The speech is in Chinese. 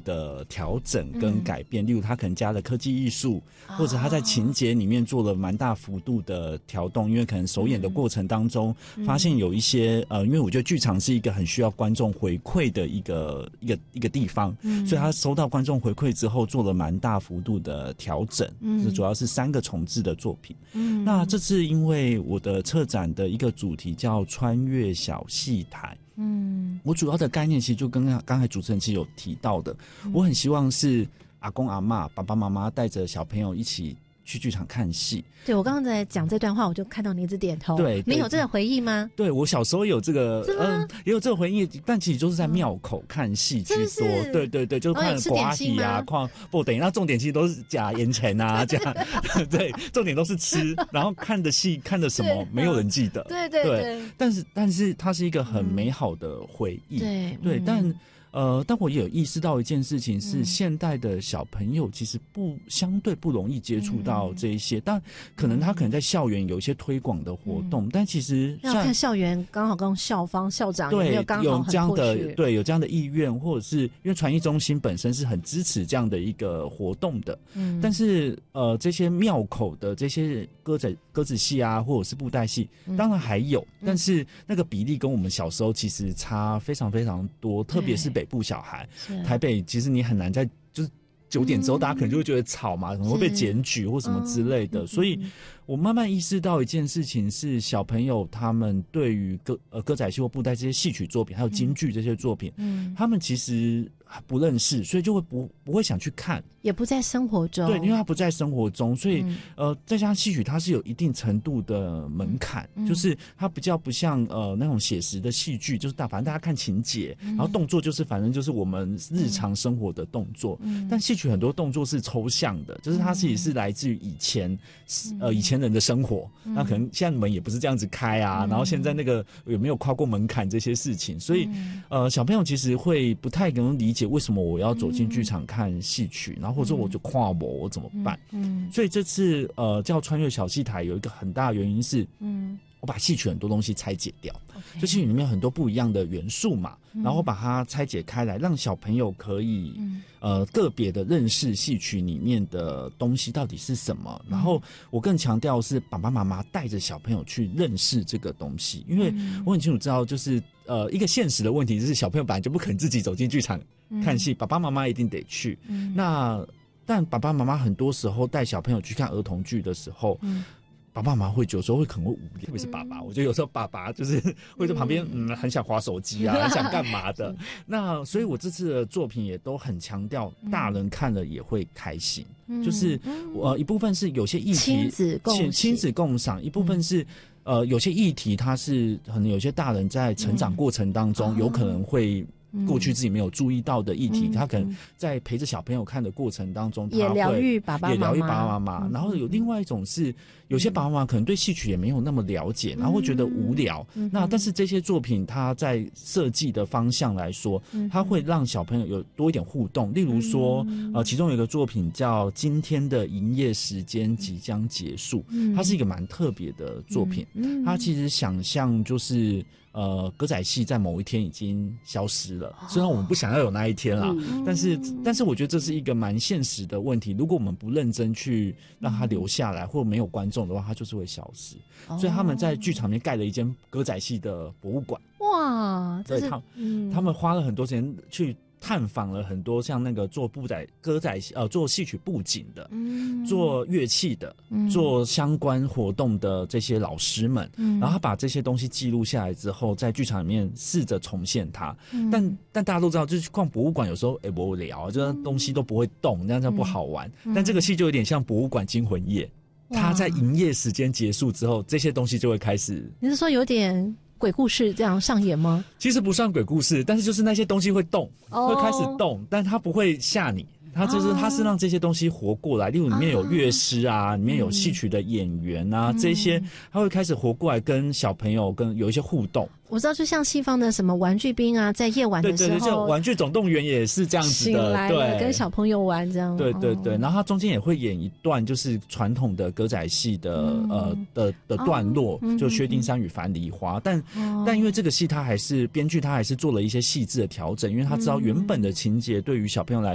的调整跟改变，例如他可能加了科技艺术，或者他在情节里面做了蛮大幅度的调动，因为可能首演的过程当中发现有一些因为我觉得剧场是一个很需要观众回馈的一个地方，所以他收到观众回馈之后做了蛮大幅度的调整，这主要是3个重制的作品。那这次因为我的策展的一个主题叫穿越小戏台，我主要的概念其实就跟刚才主持人其实有提到的，我很希望是阿公阿嬷、爸爸妈妈带着小朋友一起去剧场看戏。 对，我刚刚在讲这段话，我就看到你一直点头。 对， 你有这个回忆吗？ 对，我小时候有这个，也有这个回忆，但其实就是在庙口看戏居多。对对对，就是看瓜戏啊，看不等于那重点其实都是假盐钱啊，这样对，重点都是吃，然后看的戏看的什么没有人记得。 对对对， 但是它是一个很美好的回忆。对，但我也有意识到一件事情是，现代的小朋友其实相对不容易接触到这一些，但可能他可能在校园有一些推广的活动，但其实要看校园刚好跟校方校长有没有刚好很这样的有这样的意愿，或者是因为传艺中心本身是很支持这样的一个活动的，但是这些庙口的这些歌子戏啊，或者是布袋戏，当然还有，但是那个比例跟我们小时候其实差非常非常多，特别是北部小孩，台北其实你很难在就是9点之后，大家可能就会觉得吵嘛，可能会被检举或什么之类的，所以我慢慢意识到一件事情是，小朋友他们对于歌仔戏或布袋这些戏曲作品，还有京剧这些作品，他们其实不认识，所以就会不会想去看， 也不在生活中。 对，因为他不在生活中，所以再加上戏曲它是有一定程度的门槛，就是它比较不像那种写实的戏剧，就是反正大家看情节，然后动作就是反正就是我们日常生活的动作，但戏曲很多动作是抽象的，就是它其实是来自于以前人的生活，那可能现在门也不是这样子开啊，然后现在那个有没有跨过门槛这些事情，所以小朋友其实会不太能理解为什么我要走进剧场看戏曲，然后或者说我就跨我怎么办？所以这次叫穿越小戏台有一个很大的原因是，我把戏曲很多东西拆解掉，就戏曲里面有很多不一样的元素嘛，然后把它拆解开来，让小朋友可以个别的认识戏曲里面的东西到底是什么。然后我更强调是爸爸妈妈带着小朋友去认识这个东西，因为我很清楚知道，就是一个现实的问题就是小朋友本来就不可能自己走进剧场看戏，爸爸妈妈一定得去。但爸爸妈妈很多时候带小朋友去看儿童剧的时候，爸爸妈妈有时候可能会无聊，特别是爸爸，我觉得有时候爸爸就是会在旁边很想滑手机啊，很想干嘛的。那所以我这次的作品也都很强调大人看了也会开心，就是一部分是有些议题亲子共赏，一部分是有些议题它是可能有些大人在成长过程当中有可能会过去自己没有注意到的议题，他可能在陪着小朋友看的过程当中， 也疗愈爸爸妈妈。然后有另外一种是，有些爸爸妈妈可能对戏曲也没有那么了解，然后会觉得无聊。那但是这些作品，它在设计的方向来说，它会让小朋友有多一点互动。例如说，其中有一个作品叫《今天的营业时间即将结束》，它是一个蛮特别的作品。它其实想象就是歌仔戏在某一天已经消失了，虽然我们不想要有那一天啦，但是我觉得这是一个蛮现实的问题。如果我们不认真去让它留下来，或没有观众的话，它就是会消失。所以他们在剧场里面盖了一间歌仔戏的博物馆。 哇， 对，他们花了很多时间去探访了很多像那个做歌仔做戏曲布景的，做乐器的，做相关活动的这些老师们，然后他把这些东西记录下来之后，在剧场里面试着重现它。但大家都知道，就是逛博物馆有时候无聊，就是东西都不会动，这样就不好玩。但这个戏就有点像博物馆惊魂夜，它在营业时间结束之后，这些东西就会开始。 你是说有点鬼故事这样上演吗？ 其实不算鬼故事，但是就是那些东西会动，会开始动，但它不会吓你。它是让这些东西活过来，例如里面有乐师啊，里面有戏曲的演员啊，这些它会开始活过来，跟小朋友有一些互动。 我知道，就像西方的什么玩具兵啊，在夜晚的时候， 对，玩具总动员也是这样子的，对， 跟小朋友玩这样。 对，然后它中间也会演一段就是传统的歌仔戏的段落，就薛丁山与樊梨花。但因为这个戏它还是编剧他还是做了一些细致的调整，因为他知道原本的情节对于小朋友来